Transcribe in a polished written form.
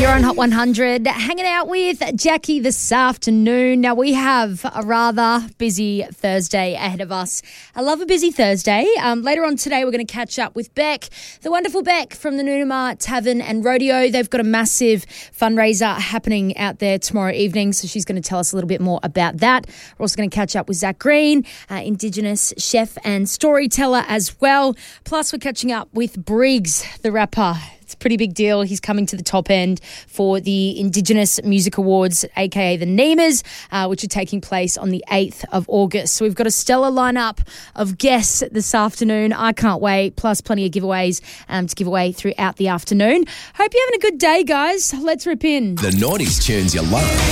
You're on Hot 100, hanging out with Jackie this afternoon. Now, we have a rather busy Thursday ahead of us. I love a busy Thursday. Later on today, we're going to catch up with Beck, the wonderful Beck from the Noonamar Tavern and Rodeo. They've got a massive fundraiser happening out there tomorrow evening, so she's going to tell us a little bit more about that. We're also going to catch up with Zach Green, Indigenous chef and storyteller as well. Plus, we're catching up with Briggs, the rapper. It's a pretty big deal. He's coming to the top end for the Indigenous Music Awards, aka the NEMAs, which are taking place on the 8th of August. So we've got a stellar lineup of guests this afternoon. I can't wait. Plus plenty of giveaways to give away throughout the afternoon. Hope you're having a good day, guys. Let's rip in. The 90s tunes you love.